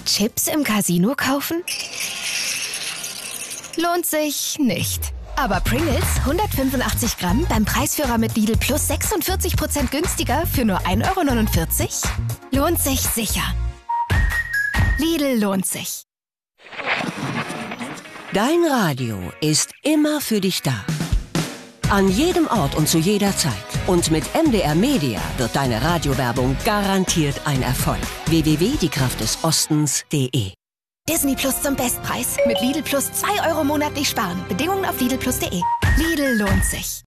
Chips im Casino kaufen? Lohnt sich nicht. Aber Pringles 185 Gramm beim Preisführer mit Lidl Plus 46% günstiger für nur 1,49 € lohnt sich sicher. Lidl lohnt sich. Dein Radio ist immer für dich da. An jedem Ort und zu jeder Zeit. Und mit MDR Media wird deine Radiowerbung garantiert ein Erfolg. www.diekraftdesostens.de Disney Plus zum Bestpreis. Mit Lidl Plus 2 € monatlich sparen. Bedingungen auf lidlplus.de. Lidl lohnt sich.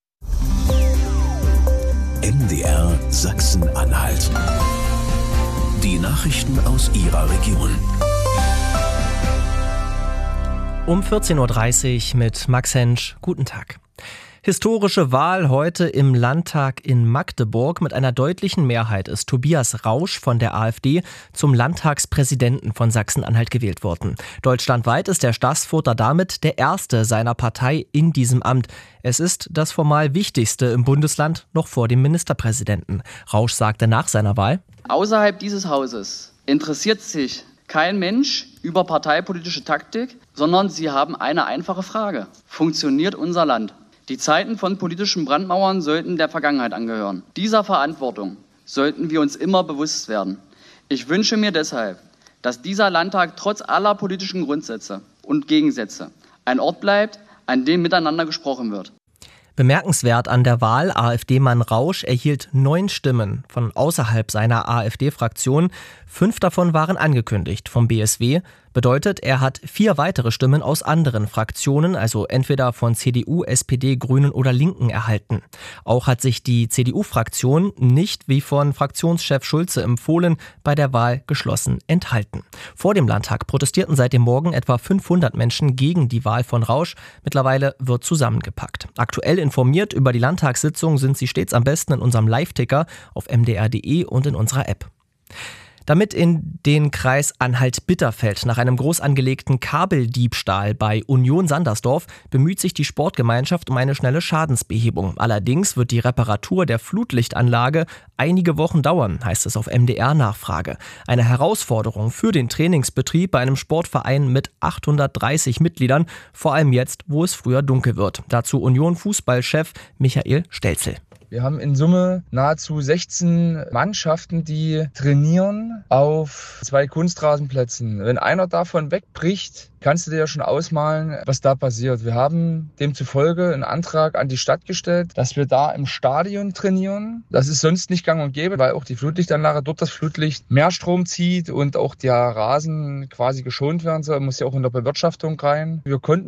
MDR Sachsen-Anhalt. Die Nachrichten aus Ihrer Region. Um 14.30 Uhr mit Max Hensch. Guten Tag. Historische Wahl heute im Landtag in Magdeburg. Mit einer deutlichen Mehrheit ist Tobias Rausch von der AfD zum Landtagspräsidenten von Sachsen-Anhalt gewählt worden. Deutschlandweit ist der Staßfurter damit der erste seiner Partei in diesem Amt. Es ist das formal wichtigste im Bundesland, noch vor dem Ministerpräsidenten. Rausch sagte nach seiner Wahl: Außerhalb dieses Hauses interessiert sich kein Mensch über parteipolitische Taktik, sondern sie haben eine einfache Frage: Funktioniert unser Land? Die Zeiten von politischen Brandmauern sollten der Vergangenheit angehören. Dieser Verantwortung sollten wir uns immer bewusst werden. Ich wünsche mir deshalb, dass dieser Landtag trotz aller politischen Grundsätze und Gegensätze ein Ort bleibt, an dem miteinander gesprochen wird. Bemerkenswert an der Wahl: AfD-Mann Rausch erhielt 9 Stimmen von außerhalb seiner AfD-Fraktion. 5 davon waren angekündigt vom BSW. Bedeutet, er hat 4 weitere Stimmen aus anderen Fraktionen, also entweder von CDU, SPD, Grünen oder Linken, erhalten. Auch hat sich die CDU-Fraktion nicht, wie von Fraktionschef Schulze empfohlen, bei der Wahl geschlossen enthalten. Vor dem Landtag protestierten seit dem Morgen etwa 500 Menschen gegen die Wahl von Rausch. Mittlerweile wird zusammengepackt. Aktuell informiert über die Landtagssitzung sind Sie stets am besten in unserem Live-Ticker auf mdr.de und in unserer App. Damit in den Kreis Anhalt-Bitterfeld nach einem groß angelegten Kabeldiebstahl bei Union Sandersdorf bemüht sich die Sportgemeinschaft um eine schnelle Schadensbehebung. Allerdings wird die Reparatur der Flutlichtanlage einige Wochen dauern, heißt es auf MDR-Nachfrage. Eine Herausforderung für den Trainingsbetrieb bei einem Sportverein mit 830 Mitgliedern, vor allem jetzt, wo es früher dunkel wird. Dazu Union-Fußballchef Michael Stelzel. Wir haben in Summe nahezu 16 Mannschaften, die trainieren auf 2 Kunstrasenplätzen. Wenn einer davon wegbricht, kannst du dir ja schon ausmalen, was da passiert. Wir haben demzufolge einen Antrag an die Stadt gestellt, dass wir da im Stadion trainieren. Das ist sonst nicht gang und gäbe, weil auch die Flutlichtanlage dort das Flutlicht mehr Strom zieht und auch der Rasen quasi geschont werden soll. Muss ja auch in der Bewirtschaftung rein. Wir konnten